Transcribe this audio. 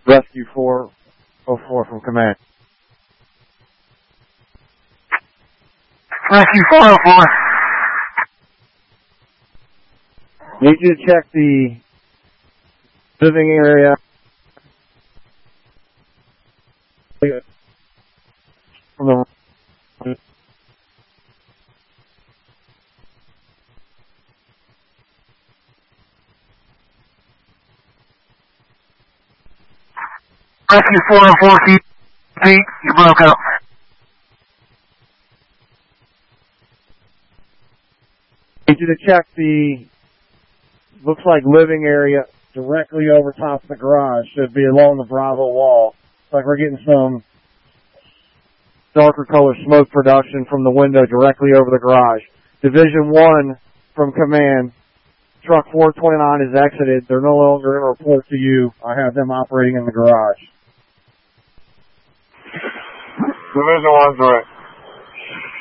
Rescue 404 from command. Rescue 404. Need you to check the living area. From the Rescue 404, Pete, you broke up. Need you to check the, looks like living area directly over top of the garage. Should be along the Bravo wall. Looks like we're getting some darker color smoke production from the window directly over the garage. Division 1 from command. Truck 429 is exited. They're no longer in a report to you. I have them operating in the garage. Division 1's direct.